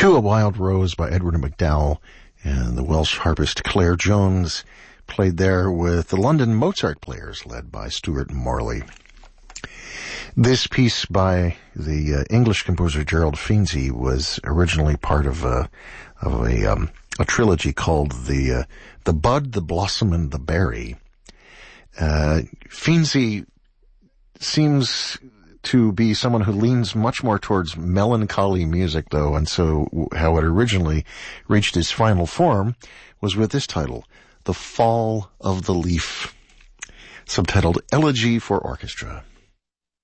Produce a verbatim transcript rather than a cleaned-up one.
To a Wild Rose by Edward MacDowell, and the Welsh harpist Claire Jones played there with the London Mozart Players led by Stuart Morley. This piece by the uh, English composer Gerald Finzi was originally part of a of a um, a trilogy called the uh, the Bud, the Blossom, and the Berry. Uh, Finzi seems to be someone who leans much more towards melancholy music, though, and so how it originally reached its final form was with this title, The Fall of the Leaf, subtitled Elegy for Orchestra.